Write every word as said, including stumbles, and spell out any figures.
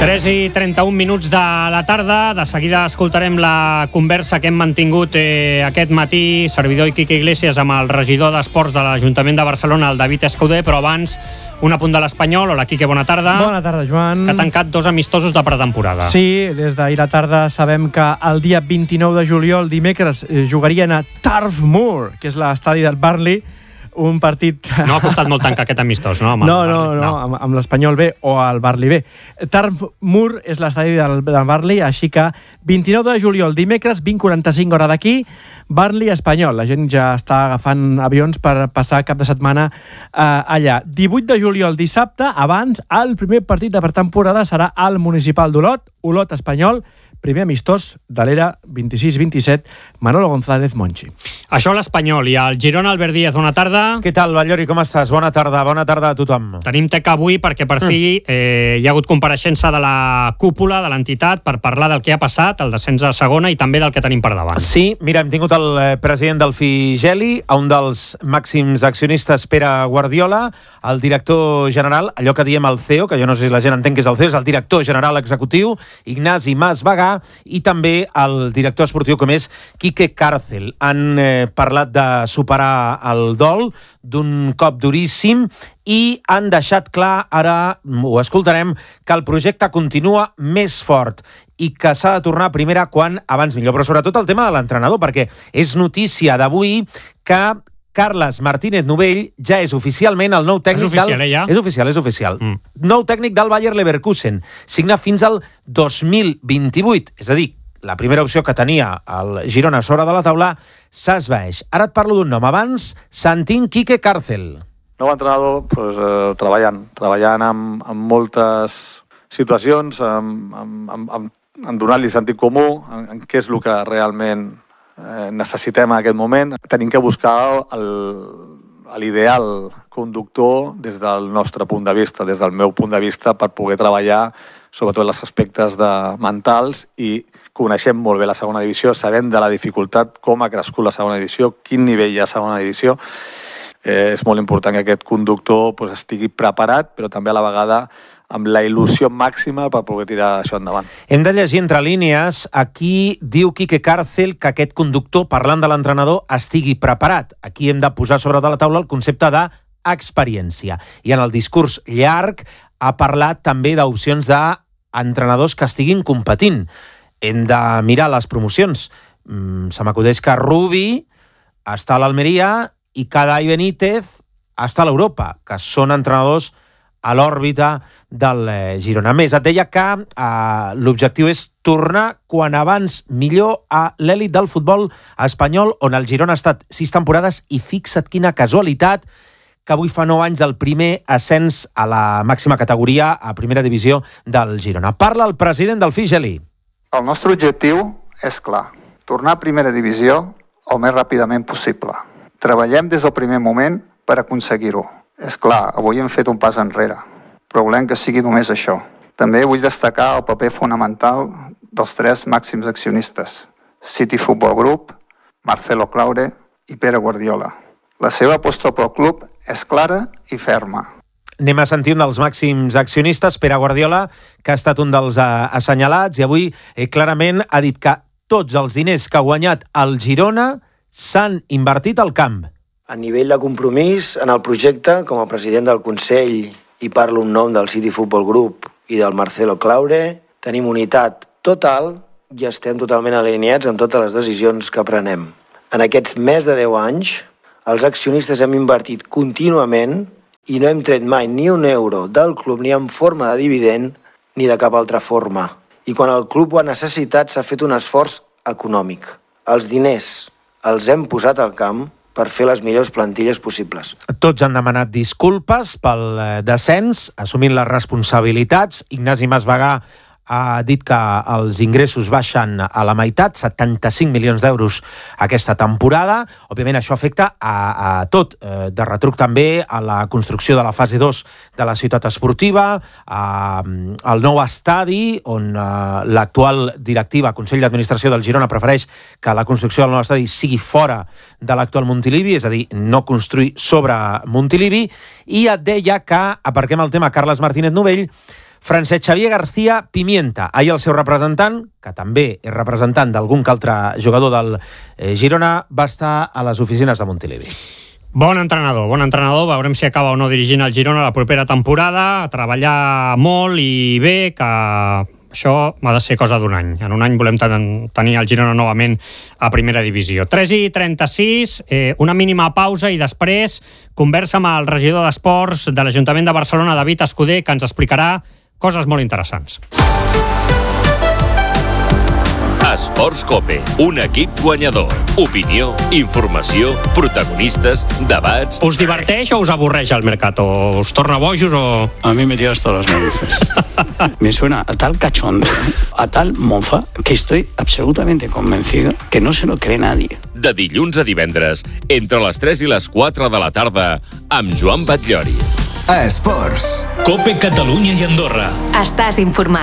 tres i trenta-un minuts de la tarda. De seguida escoltarem la conversa que hem mantingut eh, aquest matí, servidor i Quique Iglesias, amb el regidor d'Esports de l'Ajuntament de Barcelona, el David Escudé, però abans un apunt de l'Espanyol. Hola, Quique, bona tarda. Bona tarda, Joan. Que ha tancat dos amistosos de pretemporada. Sí, des d'ahir a la tarda sabem que el dia vint-i-nou de juliol, dimecres, jugarien a Turf Moor, que és l'estadi del Burnley, un partit que... No ha costat molt tancar aquest amistós, no? Amb no, no, no, no, amb, amb l'Espanyol B o el Burnley B. Turf Moor és l'estadi del, del Burnley, així que vint-i-nou de juliol, dimecres, vint quaranta-cinc hora d'aquí, Burnley Espanyol. La gent ja està agafant avions per passar cap de setmana eh, allà. divuit de juliol, dissabte, abans, el primer partit de pretemporada serà al Municipal d'Olot, Olot Espanyol, primer amistós de l'era vint-i-sis vint-i-set, Manolo González Monchi. Això l'Espanyol. I el Girona, Albert Díaz, bona tarda. Què tal, Ballori, com estàs? Bona tarda, bona tarda a tothom. Tenim teca avui perquè per fi eh, hi ha hagut compareixença de la cúpula de l'entitat per parlar del que ha passat, el descens a segona i també del que tenim per davant. Sí, mira, hem tingut el eh, president del Figeli, un dels màxims accionistes, Pere Guardiola, el director general, allò que diem el C E O, que jo no sé si la gent entén que és el C E O, és el director general executiu, Ignasi Mas Bagà, i també el director esportiu, com és Quique Càrcel. Han eh, parlat de superar el dol d'un cop duríssim i han deixat clar, ara ho escoltarem, que el projecte continua més fort i que s'ha de tornar a primera quan abans millor. Però sobretot el tema de l'entrenador, perquè és notícia d'avui que Carles Martínez Novell ja és oficialment el nou tècnic... És oficial, del... eh, ja? És oficial, és oficial. Mm. Nou tècnic del Bayer Leverkusen. Signa fins al dos mil vint-i-vuit. És a dir, la primera opció que tenia el Girona sobre de la taula s'esvaeix. Ara et parlo d'un nom. Abans, sentim Quique Càrcel. Nou entrenador, pues, eh, treballant. Treballant amb, amb moltes situacions, amb, amb, amb, amb donar-li sentit comú, en, en què és el que realment eh, necessitem en aquest moment. Tenim que buscar l'ideal conductor des del nostre punt de vista, des del meu punt de vista, per poder treballar sobretot els aspectes de mentals, i coneixem molt bé la segona divisió, sabem de la dificultat, com ha crescut la segona divisió, quin nivell hi ha a segona divisió. Eh, és molt important que aquest conductor pues, estigui preparat, però també a la vegada amb la il·lusió màxima per poder tirar això endavant. Hem de llegir entre línies. Aquí diu Quique Càrcel que aquest conductor, parlant de l'entrenador, estigui preparat. Aquí hem de posar sobre de la taula el concepte d'experiència. I en el discurs llarg ha parlat també d'opcions d'entrenadors que estiguin competint. Hem de mirar les promocions. Mm, se m'acudeix que Rubi està a l'Almeria i Kadai Benítez està a l'Europa, que són entrenadors a l'òrbita del Girona. A més, et deia que eh, l'objectiu és tornar quan abans millor a l'èlit del futbol espanyol, on el Girona ha estat sis temporades, i fixa't quina casualitat que avui fa nou anys del primer ascens a la màxima categoria, a primera divisió del Girona. Parla el president del Figeli. El nostre objectiu és clar, tornar a primera divisió el més ràpidament possible. Treballem des del primer moment per aconseguir-ho. És clar, avui hem fet un pas enrere, però volem que sigui només això. També vull destacar el paper fonamental dels tres màxims accionistes, City Football Group, Marcelo Claure i Pere Guardiola. La seva aposta pel club és clara i ferma. Anem a sentir un dels màxims accionistes, Pere Guardiola, que ha estat un dels eh, assenyalats, i avui eh, clarament ha dit que tots els diners que ha guanyat el Girona s'han invertit al camp. A nivell de compromís en el projecte, com a president del Consell, i parlo en nom del City Football Group i del Marcelo Claure, tenim unitat total i estem totalment alineats en totes les decisions que prenem. En aquests més de deu anys, els accionistes hem invertit contínuament i no hem tret mai ni un euro del club ni en forma de dividend ni de cap altra forma. I quan el club ho ha necessitat s'ha fet un esforç econòmic. Els diners els hem posat al camp per fer les millors plantilles possibles. Tots han demanat disculpes pel descens, assumint les responsabilitats. Ignasi Mas Bagà ha dit que els ingressos baixen a la meitat, setanta-cinc milions d'euros aquesta temporada. Òbviament això afecta a, a tot, eh, de retruc també a la construcció de la fase dos de la ciutat esportiva, a, al nou estadi, on eh, l'actual directiva, Consell d'Administració del Girona, prefereix que la construcció del nou estadi sigui fora de l'actual Montilivi, és a dir, no construir sobre Montilivi. I et deia que, aparquem el tema Carles Martínez Novell, Francesc Xavier García Pimienta. Ahir el seu representant, que també és representant d'algun que altre jugador del Girona, va estar a les oficines de Montilivi. Bon entrenador, bon entrenador. Veurem si acaba o no dirigint el Girona la propera temporada. A treballar molt i bé, que això ha de ser cosa d'un any. En un any volem ten- tenir el Girona novament a primera divisió. tres i trenta-sis, eh, una mínima pausa i després conversa amb el regidor d'Esports de l'Ajuntament de Barcelona, David Escudé, que ens explicarà coses molt interessants. Esports Cope, un equip guanyador. Opinió, informació, protagonistes, debats... Us diverteix o us avorreix el Mercato? Us torna bojos o...? A mí me dio hasta las narices. Me suena a tal cachondo, a tal mofa, que estoy absolutamente convencido que no se lo cree nadie. De dilluns a divendres, entre les tres i les quatre de la tarda, amb Joan Batllori. Esports. Cope Catalunya i Andorra. Estàs informat.